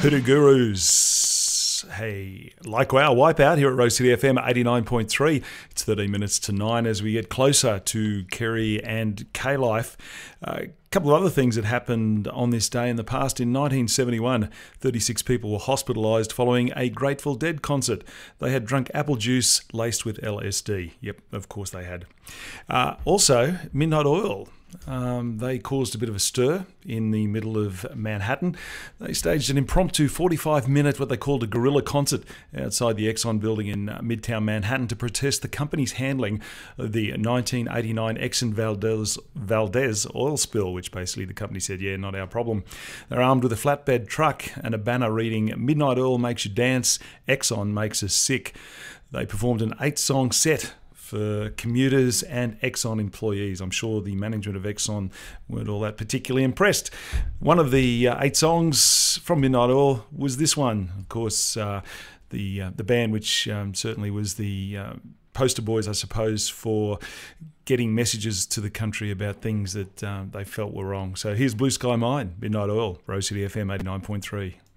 Hoodoo Gurus. Hey, like our Wipeout here at Rose City FM 89.3. It's 13 minutes to 9 as we get closer to Kerry and K-Life. A couple of other things that happened on this day in the past. In 1971, 36 people were hospitalised following a Grateful Dead concert. They had drunk apple juice laced with LSD. Yep, of course they had. Also, Midnight Oil. They caused a bit of a stir in the middle of Manhattan. They staged an impromptu 45-minute, what they called a guerrilla concert outside the Exxon building in Midtown Manhattan to protest the company's handling of the 1989 Exxon Valdez oil spill, which basically the company said, yeah, not our problem. They're armed with a flatbed truck and a banner reading, "Midnight Oil makes you dance, Exxon makes us sick." They performed an 8-song set for commuters and Exxon employees. I'm sure the management of Exxon weren't all that particularly impressed. One of the 8 songs from Midnight Oil was this one. Of course, the band which certainly was the poster boys, I suppose, for getting messages to the country about things that they felt were wrong. So here's Blue Sky Mine, Midnight Oil, Rose City FM 89.3.